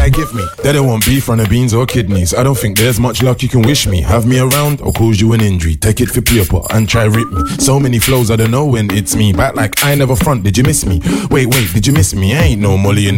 I give me. They don't want beef, runner beans or kidneys. I don't think there's much luck you can wish me. Have me around or cause you an injury. Take it for paper and try rip me. So many flows I don't know when it's me. Back like I never front, did you miss me? Wait, did you miss me? I ain't no Molly in the